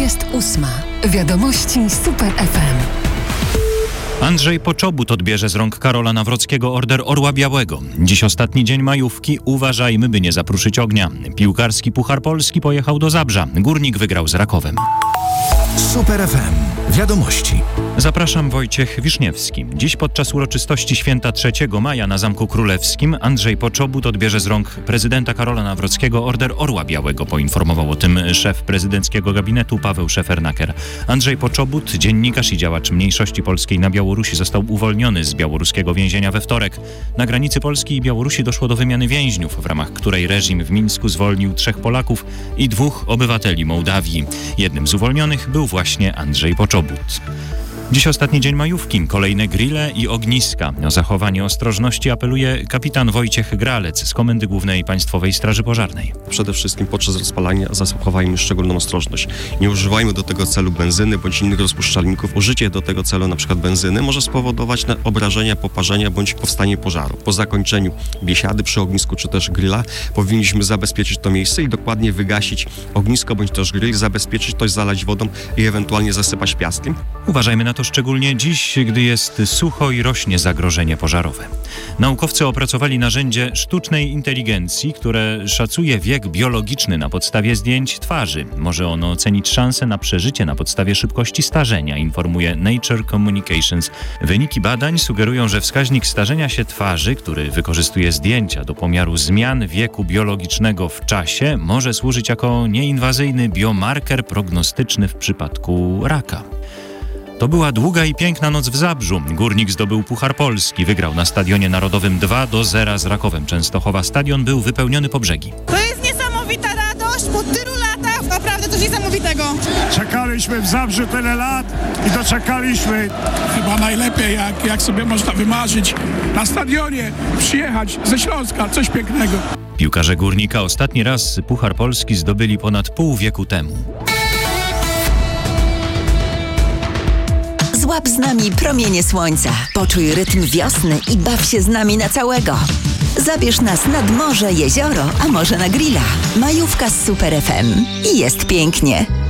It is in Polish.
Jest 8. Wiadomości Super FM. Andrzej Poczobut odbierze z rąk Karola Nawrockiego Order Orła Białego. Dziś ostatni dzień majówki. Uważajmy, by nie zapruszyć ognia. Piłkarski Puchar Polski pojechał do Zabrza. Górnik wygrał z Rakowem. Super FM. Wiadomości. Zapraszam, Wojciech Wiszniewski. Dziś podczas uroczystości święta 3 maja na Zamku Królewskim Andrzej Poczobut odbierze z rąk prezydenta Karola Nawrockiego Order Orła Białego. Poinformował o tym szef prezydenckiego gabinetu Paweł Szefernaker. Andrzej Poczobut, dziennikarz i działacz mniejszości polskiej na Białorusi, został uwolniony z białoruskiego więzienia we wtorek. Na granicy Polski i Białorusi doszło do wymiany więźniów, w ramach której reżim w Mińsku zwolnił 3 Polaków i 2 obywateli Mołdawii. Jednym z uwolnionych był właśnie Andrzej Poczobut. Dziś ostatni dzień majówki, kolejne grille i ogniska. O zachowanie ostrożności apeluje kapitan Wojciech Gralec z Komendy Głównej Państwowej Straży Pożarnej. Przede wszystkim podczas rozpalania zachowajmy szczególną ostrożność. Nie używajmy do tego celu benzyny bądź innych rozpuszczalników. Użycie do tego celu np. benzyny może spowodować obrażenia, poparzenia bądź powstanie pożaru. Po zakończeniu biesiady przy ognisku czy też grilla powinniśmy zabezpieczyć to miejsce i dokładnie wygasić ognisko bądź też grill, zabezpieczyć to, zalać wodą i ewentualnie zasypać piaskiem. Uważajmy na to szczególnie dziś, gdy jest sucho i rośnie zagrożenie pożarowe. Naukowcy opracowali narzędzie sztucznej inteligencji, które szacuje wiek biologiczny na podstawie zdjęć twarzy. Może ono ocenić szanse na przeżycie na podstawie szybkości starzenia, informuje Nature Communications. Wyniki badań sugerują, że wskaźnik starzenia się twarzy, który wykorzystuje zdjęcia do pomiaru zmian wieku biologicznego w czasie, może służyć jako nieinwazyjny biomarker prognostyczny w przypadku raka. To była długa i piękna noc w Zabrzu. Górnik zdobył Puchar Polski. Wygrał na Stadionie Narodowym 2-0 z Rakowem Częstochowa. Stadion był wypełniony po brzegi. To jest niesamowita radość po tylu latach. Naprawdę coś niesamowitego. Czekaliśmy w Zabrzu tyle lat i doczekaliśmy. Chyba najlepiej, jak sobie można wymarzyć. Na stadionie przyjechać ze Śląska. Coś pięknego. Piłkarze Górnika ostatni raz Puchar Polski zdobyli ponad pół wieku temu. Złap z nami promienie słońca. Poczuj rytm wiosny i baw się z nami na całego. Zabierz nas nad morze, jezioro, a może na grilla. Majówka z Super FM. I jest pięknie.